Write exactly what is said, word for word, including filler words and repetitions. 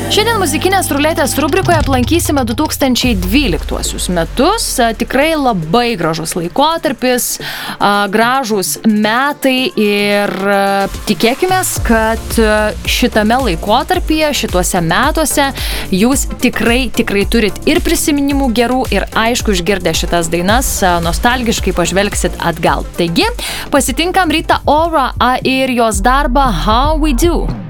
Šiandien muzikinės ruletės rubrikoje aplankysime du tūkstančiai dvyliktuosius metus. Tikrai labai gražus laikotarpis, gražūs metai ir tikėkime, kad šitame laikotarpyje, šituose metuose jūs tikrai, tikrai turit ir prisiminimų gerų ir aišku, išgirdę šitas dainas, nostalgiškai pažvelgsit atgal. Taigi, pasitinkam Rita Ora ir jos darbą How We Do.